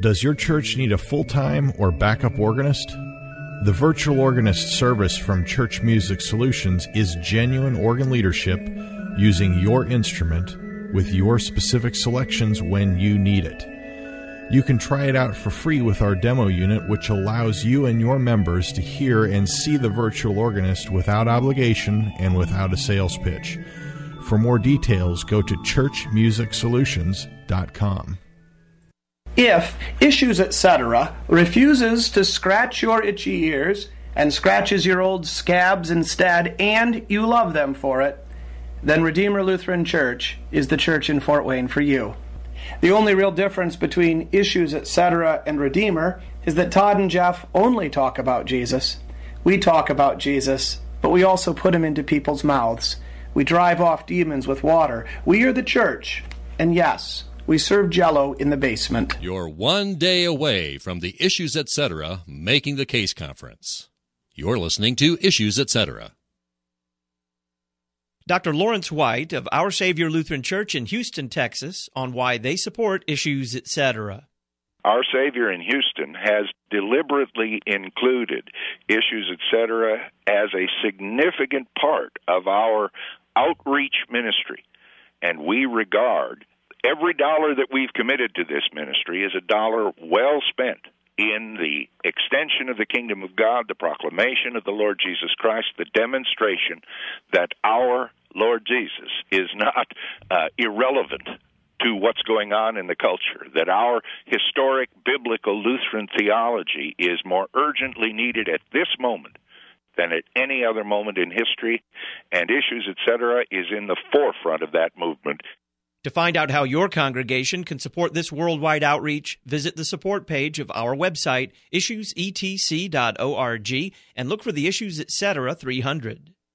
Does your church need a full-time or backup organist? The Virtual Organist service from Church Music Solutions is genuine organ leadership using your instrument with your specific selections when you need it. You can try it out for free with our demo unit, which allows you and your members to hear and see the virtual organist without obligation and without a sales pitch. For more details, go to churchmusicsolutions.com. If Issues Etc. refuses to scratch your itchy ears and scratches your old scabs instead, and you love them for it, then Redeemer Lutheran Church is the church in Fort Wayne for you. The only real difference between Issues Etc. and Redeemer is that Todd and Jeff only talk about Jesus. We talk about Jesus, but we also put him into people's mouths. We drive off demons with water. We are the church, and yes, we serve Jell-O in the basement. You're one day away from the Issues Etc. Making the Case Conference. You're listening to Issues Etc. Dr. Lawrence White of Our Savior Lutheran Church in Houston, Texas, on why they support Issues Etc. Our Savior in Houston has deliberately included Issues Etc. as a significant part of our outreach ministry, and we regard every dollar that we've committed to this ministry is a dollar well spent in the extension of the kingdom of God, the proclamation of the Lord Jesus Christ, the demonstration that our Lord Jesus is not irrelevant to what's going on in the culture, that our historic biblical Lutheran theology is more urgently needed at this moment than at any other moment in history, and Issues Etc. is in the forefront of that movement. To find out how your congregation can support this worldwide outreach, visit the support page of our website, issuesetc.org, and look for the Issues Etc. 300.